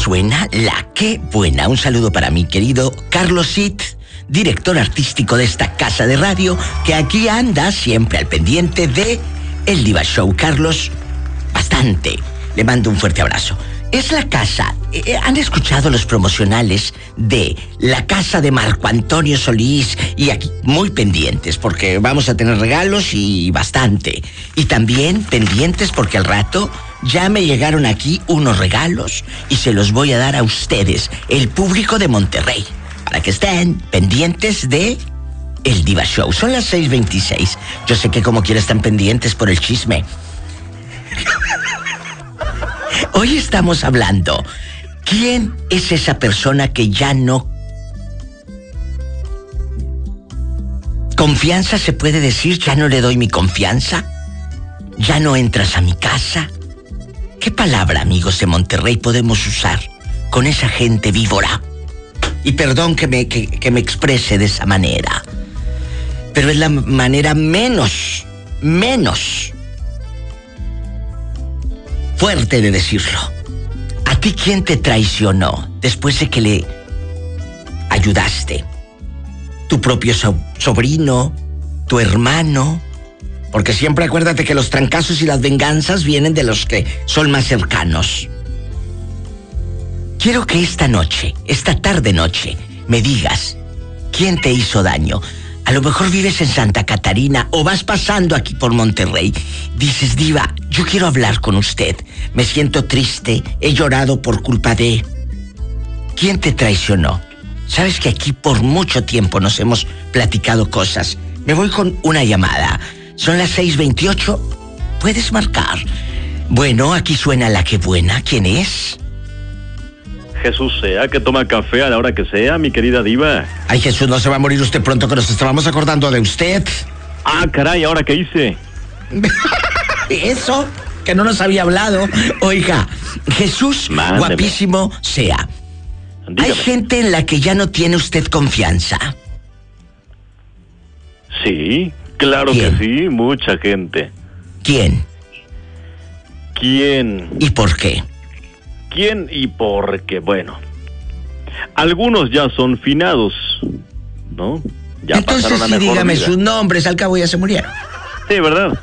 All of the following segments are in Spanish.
suena La Qué Buena. Un saludo para mi querido Carlos Cid, director artístico de esta casa de radio, que aquí anda siempre al pendiente de El Diva Show. Carlos, bastante. Le mando un fuerte abrazo. Es la casa. ¿Han escuchado los promocionales de la casa de Marco Antonio Solís? Y aquí muy pendientes porque vamos a tener regalos y bastante. Y también pendientes porque al rato ya me llegaron aquí unos regalos y se los voy a dar a ustedes, el público de Monterrey, para que estén pendientes de El Diva Show. Son las 6:26. Yo sé que como quiera están pendientes por el chisme. Hoy estamos hablando, ¿quién es esa persona que ya no... ¿Confianza se puede decir? ¿Ya no le doy mi confianza? ¿Ya no entras a mi casa? ¿Qué palabra, amigos de Monterrey, podemos usar con esa gente víbora? Y perdón que me exprese de esa manera, pero es la manera menos fuerte de decirlo. ¿A ti quién te traicionó después de que le ayudaste? ¿Tu propio sobrino? ¿Tu hermano? Porque siempre acuérdate que los trancazos y las venganzas vienen de los que son más cercanos. Quiero que esta tarde-noche, me digas quién te hizo daño. A lo mejor vives en Santa Catarina o vas pasando aquí por Monterrey. Dices, Diva, yo quiero hablar con usted. Me siento triste, he llorado por culpa de... ¿Quién te traicionó? Sabes que aquí por mucho tiempo nos hemos platicado cosas. Me voy con una llamada. Son las 6:28. ¿Puedes marcar? Bueno, aquí suena La Qué Buena. ¿Quién es? Jesús sea, que toma café a la hora que sea, mi querida Diva. Ay, Jesús, no se va a morir usted pronto, que nos estábamos acordando de usted. Ah, caray, ¿ahora qué hice? Eso, que no nos había hablado. Oiga, Jesús, mándeme. Guapísimo sea. Dígame. ¿Hay gente en la que ya no tiene usted confianza? Sí, claro. ¿Quién? Que sí, mucha gente. ¿Quién? ¿Quién? ¿Y por qué? ¿Quién y por qué? Bueno, algunos ya son finados, ¿no? Ya entonces pasaron la sí, mejor dígame vida. sus nombres, al cabo ya se murieron. Sí, ¿verdad?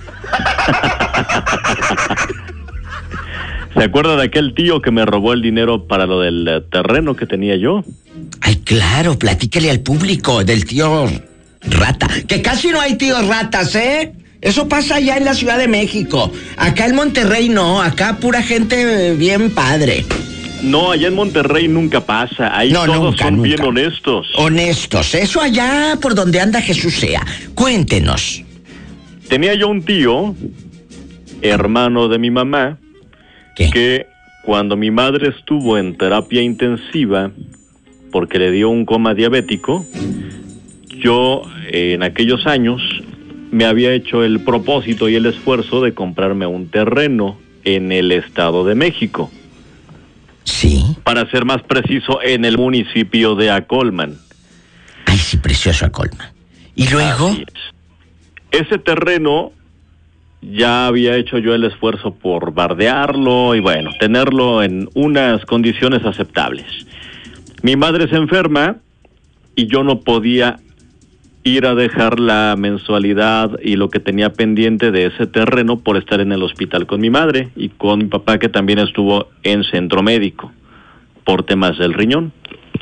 ¿Se acuerda de aquel tío que me robó el dinero para lo del terreno que tenía yo? Ay, claro, platíquele al público del tío Rata. Que casi no hay tíos ratas, ¿eh? Eso pasa allá en la Ciudad de México. Acá en Monterrey no, acá pura gente bien padre. No, allá en Monterrey nunca pasa. Ahí no, todos nunca, son nunca. Bien honestos. Honestos, eso allá por donde anda Jesús sea. Cuéntenos. Tenía yo un tío, hermano de mi mamá, ¿qué? Que cuando mi madre estuvo en terapia intensiva, porque le dio un coma diabético, yo en aquellos años me había hecho el propósito y el esfuerzo de comprarme un terreno en el Estado de México. Sí. Para ser más preciso, en el municipio de Acolman. Ay, sí, precioso Acolman. ¿Y luego? Ese terreno ya había hecho yo el esfuerzo por bardearlo y bueno, tenerlo en unas condiciones aceptables. Mi madre se enferma y yo no podía ir a dejar la mensualidad y lo que tenía pendiente de ese terreno por estar en el hospital con mi madre y con mi papá, que también estuvo en centro médico por temas del riñón.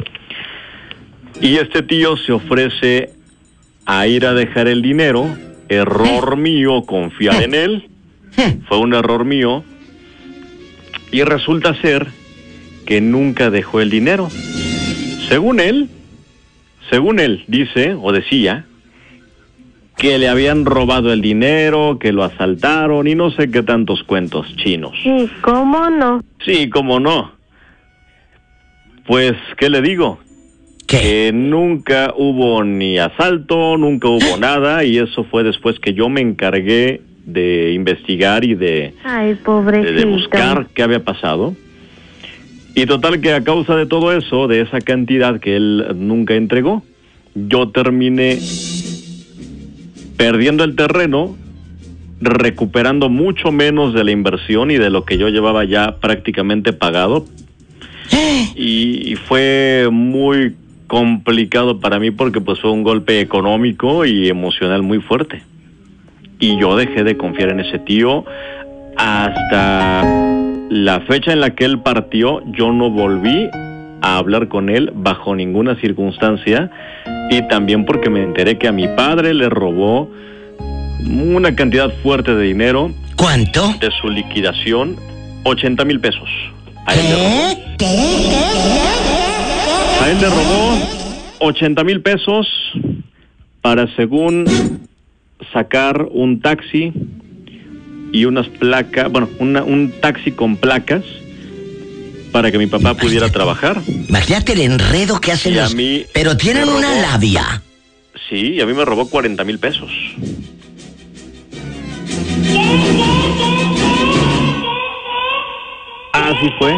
Y este tío se ofrece a ir a dejar el dinero. Error mío confiar en él, fue un error mío, y resulta ser que nunca dejó el dinero. Según él dice o decía que le habían robado el dinero, que lo asaltaron y no sé qué tantos cuentos chinos. Sí, ¿cómo no? Sí, cómo no. Pues, ¿qué le digo? ¿Qué? Que nunca hubo ni asalto, nunca hubo nada, y eso fue después que yo me encargué de investigar y de buscar qué había pasado. Y total que a causa de todo eso, de esa cantidad que él nunca entregó, yo terminé perdiendo el terreno, recuperando mucho menos de la inversión y de lo que yo llevaba ya prácticamente pagado. y fue muy complicado para mí porque pues fue un golpe económico y emocional muy fuerte. Y yo dejé de confiar en ese tío hasta la fecha en la que él partió. Yo no volví a hablar con él bajo ninguna circunstancia, y también porque me enteré que a mi padre le robó una cantidad fuerte de dinero. ¿Cuánto? De su liquidación, 80,000 pesos. A él le robó 80,000 pesos para, según, sacar un taxi y unas placas, bueno, un taxi con placas para que mi papá pudiera trabajar. Imagínate el enredo que hacen los... Pero tienen una labia. Sí, y a mí me robó 40,000 pesos. Así fue.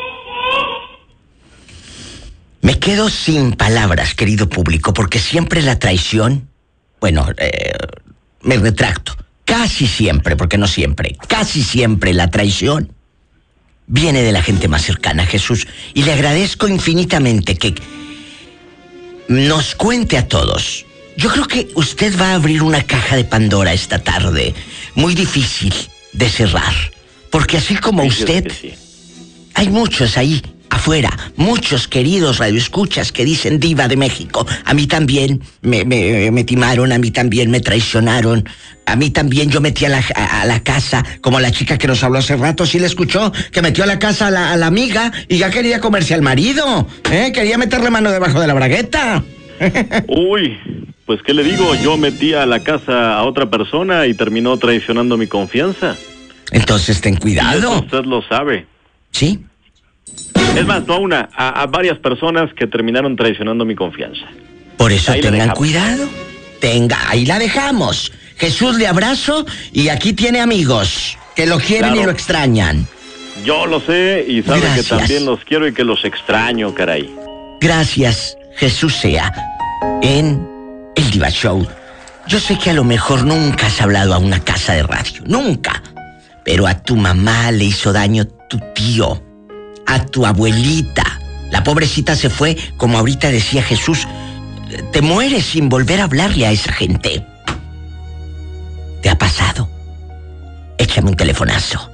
Me quedo sin palabras, querido público, porque siempre la traición... Bueno, me retracto. Casi siempre, porque no siempre, casi siempre la traición viene de la gente más cercana a Jesús. Y le agradezco infinitamente que nos cuente a todos. Yo creo que usted va a abrir una caja de Pandora esta tarde, muy difícil de cerrar. Porque así como usted, hay muchos ahí afuera, muchos queridos radioescuchas que dicen diva de México. A mí también me timaron, a mí también me traicionaron, a mí también yo metí a la casa, como la chica que nos habló hace rato, ¿sí le escuchó? Que metió a la casa a la amiga y ya quería comerse al marido, quería meterle mano debajo de la bragueta. Uy, pues ¿qué le digo? Yo metí a la casa a otra persona y terminó traicionando mi confianza. Entonces ten cuidado. Y eso usted lo sabe. ¿Sí? Es más, no a varias personas que terminaron traicionando mi confianza. Por eso tengan cuidado. Ahí la dejamos. Jesús, le abrazo y aquí tiene amigos que lo quieren y lo extrañan. Yo lo sé y sabe que también los quiero y que los extraño, caray. Gracias, Jesús sea, en el Diva Show. Yo sé que a lo mejor nunca has hablado a una casa de radio, nunca. Pero a tu mamá le hizo daño tu tío, a tu abuelita. La pobrecita se fue, como ahorita decía Jesús, te mueres sin volver a hablarle a esa gente. ¿Te ha pasado? Échame un telefonazo.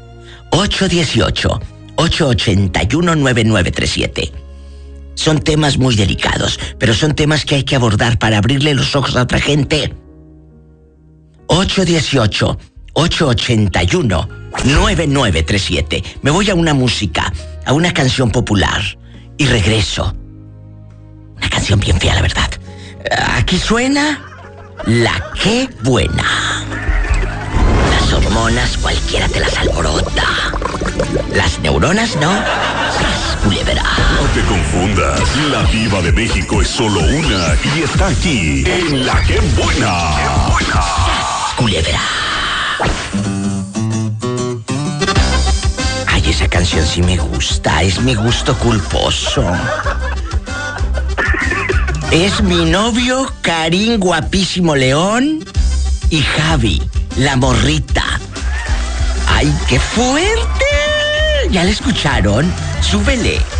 818-881-9937. Son temas muy delicados, pero son temas que hay que abordar para abrirle los ojos a otra gente. 818-881-9937. Me voy a una música, a una canción popular, y regreso. Una canción bien fea, la verdad. Aquí suena La Qué Buena. Las hormonas cualquiera te las alborota. Las neuronas no. ¡Sas, culebra! No te confundas. La Diva de México es solo una y está aquí en La Qué Buena. ¡Qué buena! ¡Sas, culebra! Ay, esa canción sí me gusta. Es mi gusto culposo. Es mi novio, Karim Guapísimo León, y Javi, la morrita. ¡Ay, qué fuerte! ¿Ya la escucharon? Súbele.